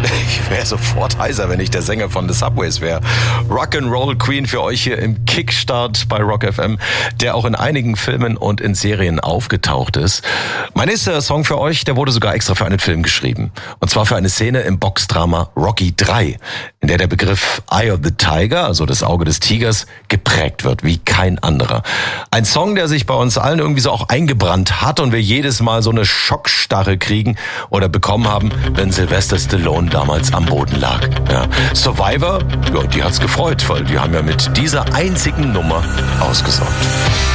Ich wäre sofort heiser, wenn ich der Sänger von The Subways wäre. Rock'n'Roll Queen für euch hier im Kickstart bei Rock FM, der auch in einigen Filmen und in Serien aufgetaucht ist. Mein nächster Song für euch, der wurde sogar extra für einen Film geschrieben. Und zwar für eine Szene im Boxdrama Rocky 3, in der der Begriff Eye of the Tiger, also das Auge des Tigers, geprägt wird wie kein anderer. Ein Song, der sich bei uns allen irgendwie so auch eingebrannt hat und wir jedes Mal so eine Schockstarre kriegen oder bekommen haben, wenn Sylvester Stallone damals am Boden lag. Ja. Survivor, ja, die hat's gefreut, weil die haben ja mit dieser einzigen Nummer ausgesorgt.